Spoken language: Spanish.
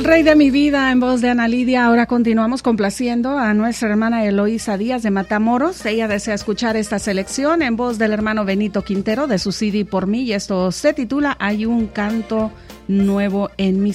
El rey de mi vida, en voz de Ana Lidia. Ahora continuamos complaciendo a nuestra hermana Eloísa Díaz de Matamoros. Ella desea escuchar esta selección en voz del hermano Benito Quintero de su CD Por mí, y esto se titula Hay un canto nuevo en mi